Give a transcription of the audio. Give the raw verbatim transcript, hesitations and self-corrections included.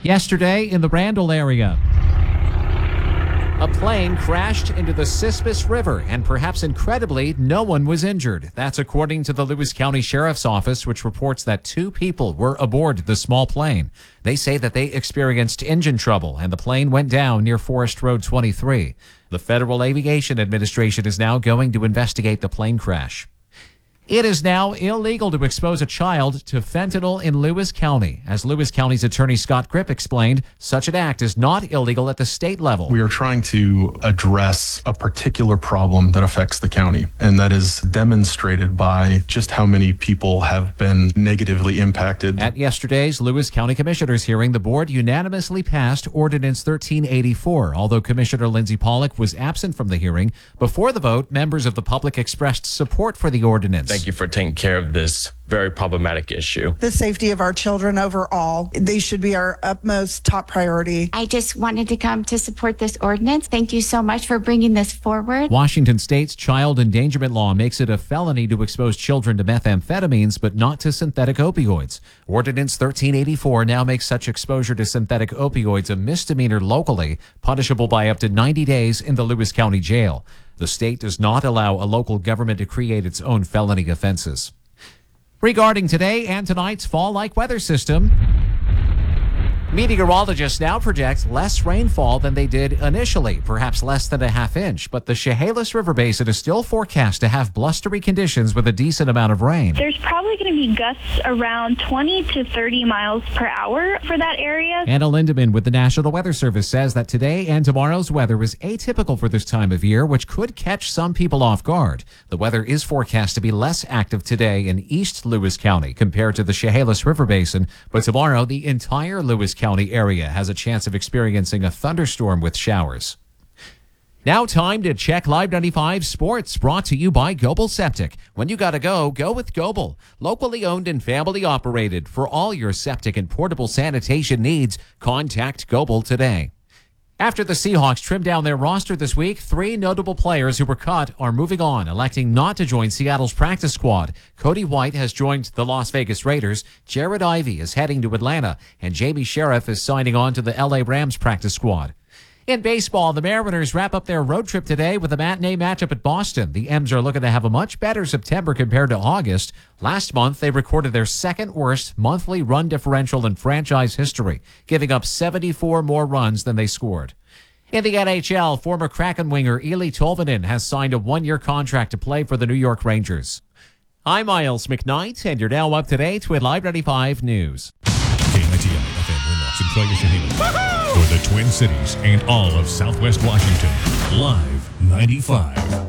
Yesterday in the Randall area, a plane crashed into the Cispus River, and perhaps incredibly, no one was injured. That's according to the Lewis County Sheriff's Office, which reports that two people were aboard the small plane. They say that they experienced engine trouble, and the plane went down near Forest Road twenty-three. The Federal Aviation Administration is now going to investigate the plane crash. It is now illegal to expose a child to fentanyl in Lewis County. As Lewis County's attorney Scott Gripp explained, such an act is not illegal at the state level. We are trying to address a particular problem that affects the county, and that is demonstrated by just how many people have been negatively impacted. At yesterday's Lewis County Commissioners hearing, the board unanimously passed Ordinance thirteen eighty-four. Although Commissioner Lindsay Pollock was absent from the hearing, before the vote, members of the public expressed support for the ordinance. Thank you for taking care of this very problematic issue. The safety of our children overall, they should be our utmost top priority. I just wanted to come to support this ordinance. Thank you so much for bringing this forward. Washington State's child endangerment law makes it a felony to expose children to methamphetamines, but not to synthetic opioids. Ordinance thirteen eighty-four now makes such exposure to synthetic opioids a misdemeanor locally, punishable by up to ninety days in the Lewis County Jail. The state does not allow a local government to create its own felony offenses. Regarding today and tonight's fall-like weather system, meteorologists now project less rainfall than they did initially, perhaps less than a half inch, but the Chehalis River Basin is still forecast to have blustery conditions with a decent amount of rain. There's probably going to be gusts around twenty to thirty miles per hour for that area. Anna Lindeman with the National Weather Service says that today and tomorrow's weather is atypical for this time of year, which could catch some people off guard. The weather is forecast to be less active today in East Lewis County compared to the Chehalis River Basin, but tomorrow the entire Lewis County area has a chance of experiencing a thunderstorm with showers. Now time to check Live ninety-five Sports, brought to you by Goebel Septic. When you gotta go, go with Goebel. Locally owned and family operated. For all your septic and portable sanitation needs, contact Goebel today. After the Seahawks trimmed down their roster this week, three notable players who were cut are moving on, electing not to join Seattle's practice squad. Cody White has joined the Las Vegas Raiders, Jared Ivey is heading to Atlanta, and Jamie Sheriff is signing on to the L A Rams practice squad. In baseball, the Mariners wrap up their road trip today with a matinee matchup at Boston. The M's are looking to have a much better September compared to August. Last month, they recorded their second worst monthly run differential in franchise history, giving up seventy-four more runs than they scored. In the N H L, former Kraken winger Eeli Tolvanen has signed a one-year contract to play for the New York Rangers. I'm Miles McKnight, and you're now up to date with Live ninety-five News. K ninety-eight F M Winlock, Centralia, Chehalis. For the Twin Cities and all of Southwest Washington, Live ninety-five.